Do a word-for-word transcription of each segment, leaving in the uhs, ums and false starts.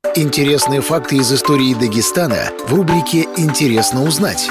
Интересные факты из истории Дагестана в рубрике «Интересно узнать».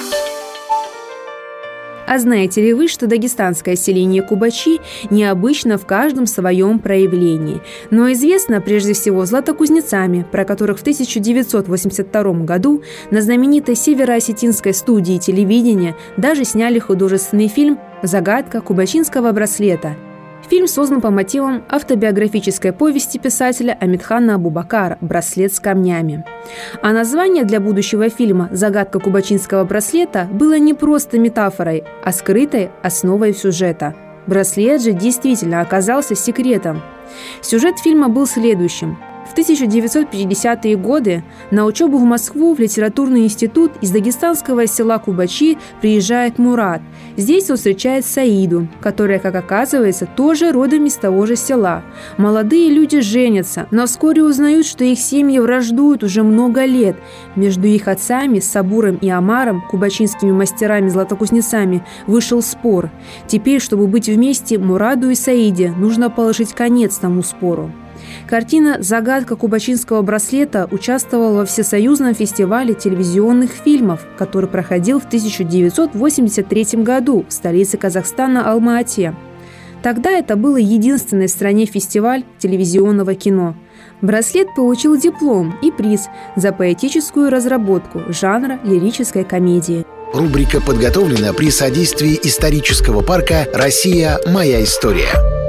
А знаете ли вы, что дагестанское селение Кубачи необычно в каждом своем проявлении, но известно прежде всего златокузнецами, про которых в тысяча девятьсот восемьдесят втором году на знаменитой североосетинской студии телевидения даже сняли художественный фильм «Загадка кубачинского браслета». Фильм создан по мотивам автобиографической повести писателя Амитхана Абубакара «Браслет с камнями». А название для будущего фильма «Загадка кубачинского браслета» было не просто метафорой, а скрытой основой сюжета. Браслет же действительно оказался секретом. Сюжет фильма был следующим. В тысяча девятьсот пятидесятые годы на учебу в Москву в литературный институт из дагестанского села Кубачи приезжает Мурат. Здесь он встречает Саиду, которая, как оказывается, тоже родом из того же села. Молодые люди женятся, но вскоре узнают, что их семьи враждуют уже много лет. Между их отцами, Сабуром и Амаром, кубачинскими мастерами-златокузнецами, вышел спор. Теперь, чтобы быть вместе, Мураду и Саиде нужно положить конец тому спору. Картина «Загадка кубачинского браслета» участвовала во Всесоюзном фестивале телевизионных фильмов, который проходил в тысяча девятьсот восемьдесят третьем году в столице Казахстана Алма-Ате. Тогда это был единственный в стране фестиваль телевизионного кино. Браслет получил диплом и приз за поэтическую разработку жанра лирической комедии. Рубрика подготовлена при содействии исторического парка «Россия. Моя история».